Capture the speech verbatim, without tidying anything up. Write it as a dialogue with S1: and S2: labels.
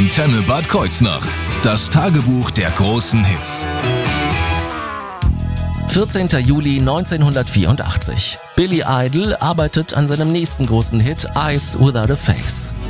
S1: Antenne Bad Kreuznach. Das Tagebuch der großen Hits.
S2: vierzehnter Juli neunzehnhundertvierundachtzig. Billy Idol arbeitet an seinem nächsten großen Hit Eyes Without a Face.